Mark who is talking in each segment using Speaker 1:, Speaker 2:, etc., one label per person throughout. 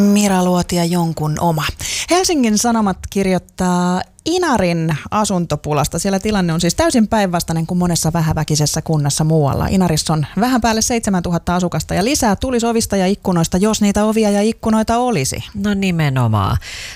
Speaker 1: Mira Luotia jonkun oma. Helsingin Sanomat kirjoittaa Inarin asuntopulasta. Siellä tilanne on siis täysin päinvastainen kuin monessa vähäväkisessä kunnassa muualla. Inarissa on vähän päälle 7000 asukasta ja lisää tulisi ovista ja ikkunoista, jos niitä ovia ja ikkunoita olisi.
Speaker 2: No nimenomaan.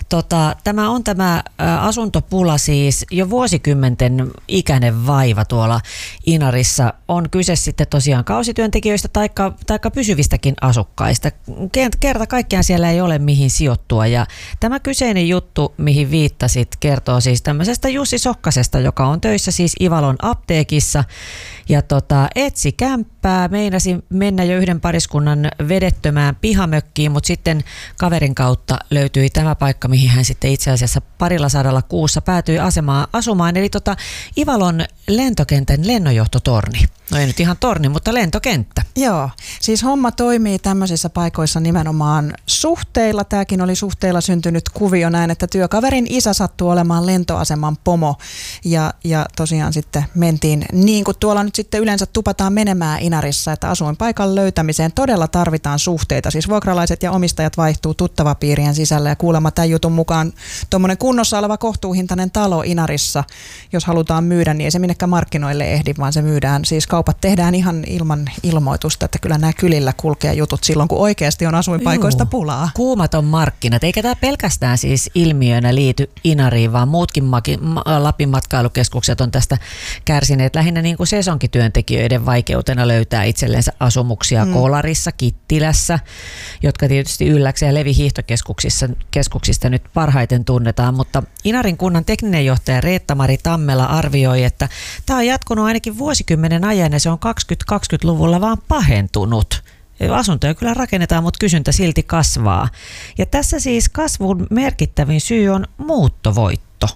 Speaker 2: Tämä asuntopula siis jo vuosikymmenten ikäinen vaiva tuolla Inarissa. On kyse sitten tosiaan kausityöntekijöistä taikka pysyvistäkin asukkaista. Kerta kaikkiaan siellä ei ole mihin sijoittua ja tämä kyseinen juttu, mihin viittasit, kertoo siis tämmöisestä Jussi Sokkasesta, joka on töissä siis Ivalon apteekissa ja etsi kämppää, meinasi mennä jo yhden pariskunnan vedettömään pihamökkiin, mutta sitten kaverin kautta löytyi tämä paikka, mihin hän sitten itse asiassa 200 kuussa päätyi asumaan, eli Ivalon lentokentän lennonjohtotorni. No ei nyt ihan torni, mutta lentokenttä.
Speaker 1: Joo, siis homma toimii tämmöisissä paikoissa nimenomaan suhteilla. Tämäkin oli suhteilla syntynyt kuvio näin, että työkaverin isä sattui olemaan lentoaseman pomo ja tosiaan sitten mentiin niin kuin tuolla nyt sitten yleensä tupataan menemään Inarissa, että asuinpaikan löytämiseen todella tarvitaan suhteita. Siis vuokralaiset ja omistajat vaihtuu tuttavapiirien sisällä ja kuulemma tämän jutun mukaan tuommoinen kunnossa oleva kohtuuhintainen talo Inarissa, jos halutaan myydä, niin ei se minnekään markkinoille ehdi, vaan se myydään. Siis kaupat tehdään ihan ilman ilmoitusta, että kyllä nämä kylillä kulkee jutut silloin, kun oikeasti on asuinpaikoista pulaa.
Speaker 2: Kuumaton markkinat, eikä tämä pelkästään siis ilmiönä liity Inariin, vaan muutkin Lapin matkailukeskukset on tästä kärsineet lähinnä niin kuin sesonkityöntekijöiden vaikeutena löytää itsellensä asumuksia Kolarissa, Kittilässä, jotka tietysti Ylläksen ja Levi hiihtokeskuksista nyt parhaiten tunnetaan, mutta Inarin kunnan tekninen johtaja Reetta-Mari Tammela arvioi, että tämä on jatkunut ainakin vuosikymmenen ajan ja se on 2020-luvulla vaan pahentunut. Asuntoja kyllä rakennetaan, mutta kysyntä silti kasvaa. Ja tässä siis kasvun merkittävin syy on muuttovoitto.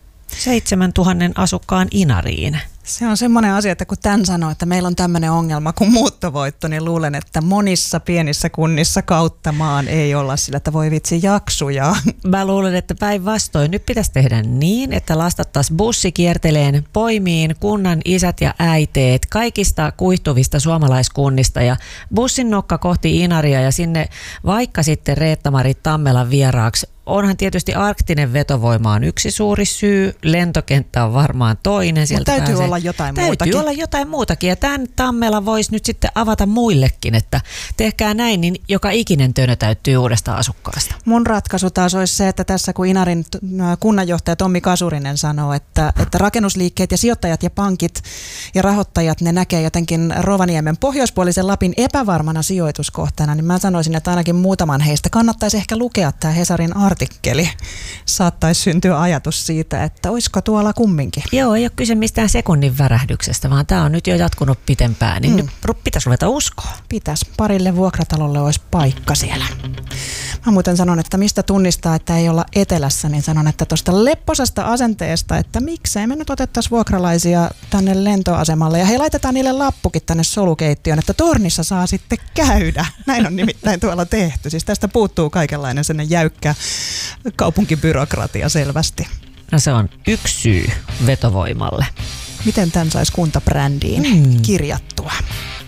Speaker 2: 7000 asukkaan Inariin.
Speaker 1: Se on semmoinen asia, että kun tämän sanoo, että meillä on tämmöinen ongelma kuin muuttovoitto, niin luulen, että monissa pienissä kunnissa kautta maan ei olla sillä, että voi vitsi jaksuja.
Speaker 2: Mä luulen, että päinvastoin nyt pitäisi tehdä niin, että lastattaisiin bussi kierteleen poimiin kunnan isät ja äiteet kaikista kuihtuvista suomalaiskunnista ja bussin nokka kohti Inaria ja sinne vaikka sitten Reetta-Mari Tammelan vieraaksi. Onhan tietysti arktinen vetovoima on yksi suuri syy, lentokenttä on varmaan toinen.
Speaker 1: Mutta täytyy olla jotain muutakin.
Speaker 2: Täytyy olla jotain muutakin ja tämän Tammela voisi nyt sitten avata muillekin, että tehkää näin, niin joka ikinen tönö täyttyy uudesta asukkaasta.
Speaker 1: Mun ratkaisu taas olisi se, että tässä kun Inarin kunnanjohtaja Tommi Kasurinen sanoo, että rakennusliikkeet ja sijoittajat ja pankit ja rahoittajat, ne näkee jotenkin Rovaniemen pohjoispuolisen Lapin epävarmana sijoituskohteena, niin mä sanoisin, että ainakin muutaman heistä kannattaisi ehkä lukea tämä Hesarin artikkeli. Saattaisi syntyä ajatus siitä, että olisiko tuolla kumminkin.
Speaker 2: Joo, ei ole kyse mistään sekunnin värähdyksestä, vaan tämä on nyt jo jatkunut pitempään, niin nyt pitäisi ruveta uskoa.
Speaker 1: Pitäisi. Parille vuokratalolle olisi paikka siellä. Mä muuten sanon, että mistä tunnistaa, että ei olla etelässä, niin sanon, että tuosta lepposasta asenteesta, että miksei me nyt otettaisiin vuokralaisia tänne lentoasemalle ja hei, laitetaan niille lappukin tänne solukeittiöön, että tornissa saa sitten käydä. Näin on nimittäin tuolla tehty. Siis tästä puuttuu kaikenlainen sellainen jäykkä kaupunkibyrokratia selvästi.
Speaker 2: No se on yksi syy vetovoimalle.
Speaker 1: Miten tämän saisi kuntabrändiin kirjattua?